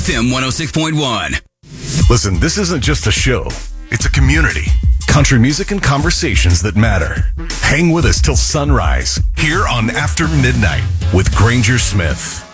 FM 106.1. Listen, this isn't just a show. It's a community. Country music and conversations that matter. Hang with us till sunrise here on After Midnight with Granger Smith.